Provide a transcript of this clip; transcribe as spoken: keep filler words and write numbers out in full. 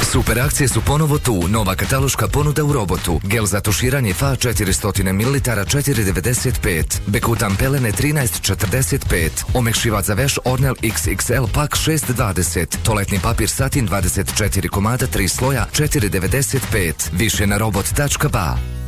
Super akcije su ponovo tu. Nova kataloška ponuda u robotu. Gel za tuširanje F A četiristo mililitara četiri devedeset pet. Bekutan pelene trinaest četrdeset pet. Omekšivač za veš Ornel iks iks el pak šest dvadeset. Toaletni papir Satin dvadeset četiri komada tri sloja četiri devedeset pet. Više na robot tačka ba.